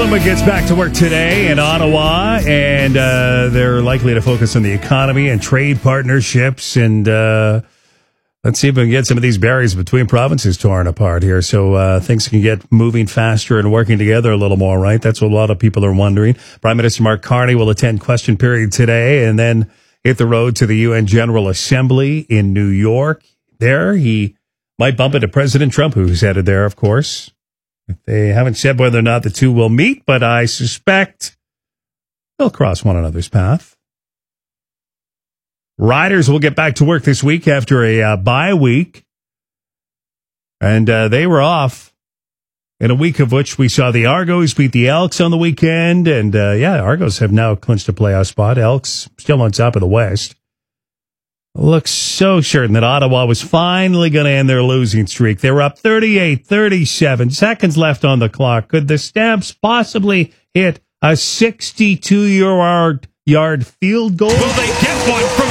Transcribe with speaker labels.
Speaker 1: government gets back to work today in Ottawa, and they're likely to focus on the economy and trade partnerships. And let's see if we can get some of these barriers between provinces torn apart here so things can get moving faster and working together a little more, right? That's what a lot of people are wondering. Prime Minister Mark Carney will attend question period today and then hit the road to the UN General Assembly in New York. There, he might bump into President Trump, who's headed there, of course. They haven't said whether or not the two will meet, but I suspect they'll cross one another's path. Riders will get back to work this week after a bye week. And they were off in a week of which we saw the Argos beat the Elks on the weekend. And Argos have now clinched a playoff spot. Elks still on top of the West. Looks so certain that Ottawa was finally going to end their losing streak. They were up 38-37, seconds left on the clock. Could the Stamps possibly hit a 62-yard field goal?
Speaker 2: Will they get one from